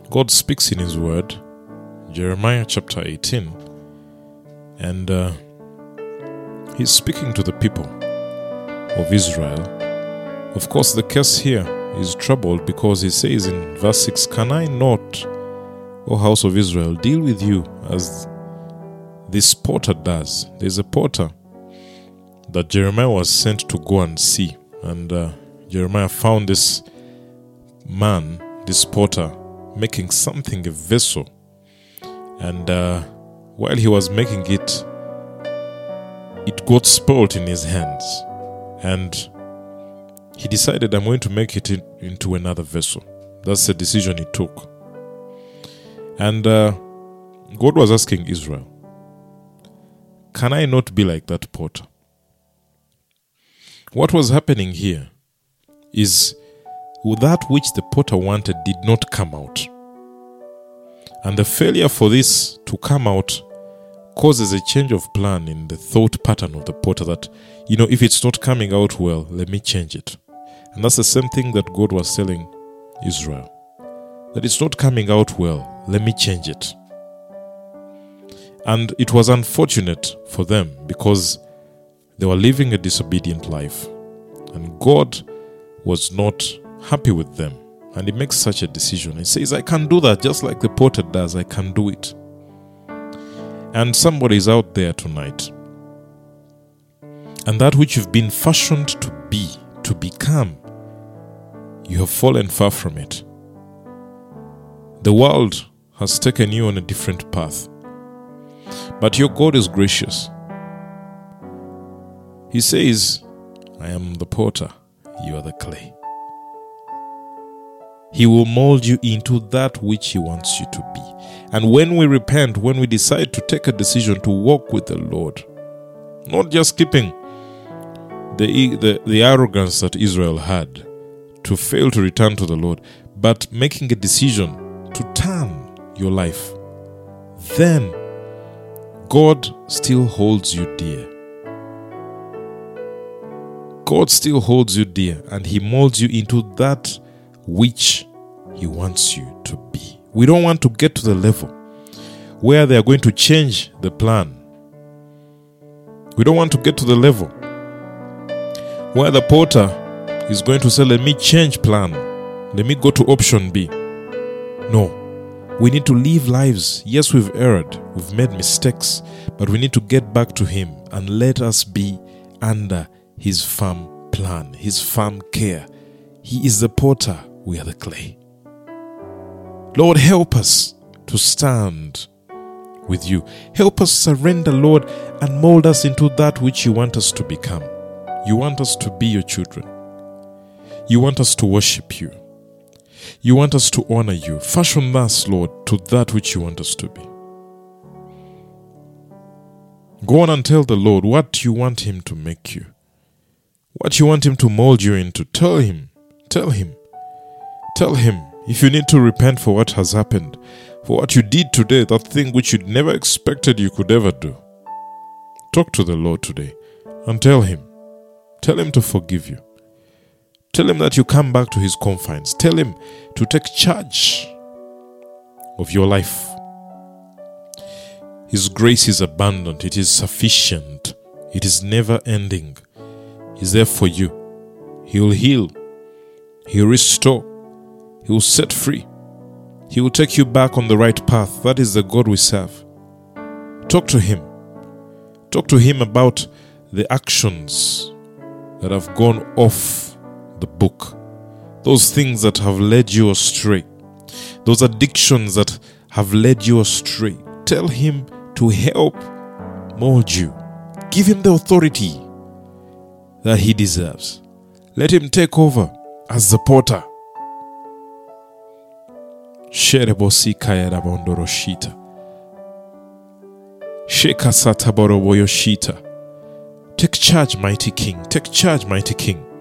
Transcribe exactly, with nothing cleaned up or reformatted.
God speaks in His Word, Jeremiah chapter eighteen, and uh, He's speaking to the people of Israel. Of course, the case here is troubled because He says in verse six, "Can I not, O house of Israel, deal with you as this potter does?" There's a potter that Jeremiah was sent to go and see, and uh, Jeremiah found this man, this potter, making something, a vessel, and uh, while he was making it, it got spoiled in his hands, and he decided, I'm going to make it in, into another vessel. That's the decision he took. And uh, God was asking Israel, can I not be like that potter? What was happening here is that which the potter wanted did not come out. And the failure for this to come out causes a change of plan in the thought pattern of the potter that, you know, if it's not coming out well, let me change it. And that's the same thing that God was telling Israel. That it's not coming out well, let me change it. And it was unfortunate for them because they were living a disobedient life. And God was not happy with them. And He makes such a decision. He says, I can do that just like the potter does. I can do it. And somebody is out there tonight. And that which you've been fashioned to be, to become, you have fallen far from it. The world has taken you on a different path. But your God is gracious. He says, I am the potter, you are the clay. He will mold you into that which He wants you to be. And when we repent, when we decide to take a decision to walk with the Lord, not just keeping the, the, the arrogance that Israel had to fail to return to the Lord, but making a decision to turn your life, then God still holds you dear. God still holds you dear, and He molds you into that which He wants you to be. We don't want to get to the level where they are going to change the plan. We don't want to get to the level where the potter is going to say, let me change plan. Let me go to option B. No. We need to live lives. Yes, we've erred. We've made mistakes. But we need to get back to Him and let us be under His firm plan, His firm care. He is the potter. We are the clay. Lord, help us to stand with You. Help us surrender, Lord, and mold us into that which You want us to become. You want us to be Your children. You want us to worship You. You want us to honor You. Fashion us, Lord, to that which You want us to be. Go on and tell the Lord what You want Him to make you. What You want Him to mold you into. Tell Him. Tell Him. Tell Him. If you need to repent for what has happened, for what you did today, that thing which you never expected you could ever do, talk to the Lord today and tell Him. Tell Him to forgive you. Tell Him that you come back to His confines. Tell Him to take charge of your life. His grace is abundant. It is sufficient. It is never ending. He's there for you. He will heal. He will restore. He will set free. He will take you back on the right path. That is the God we serve. Talk to Him. Talk to Him about the actions that have gone off the book. Those things that have led you astray. Those addictions that have led you astray. Tell Him to help mold you. Give Him the authority that He deserves. Let Him take over as the potter. Sherebosi kaya rabondoroshita. Shekasata boroboyoshita. Take charge, mighty King. Take charge, mighty King.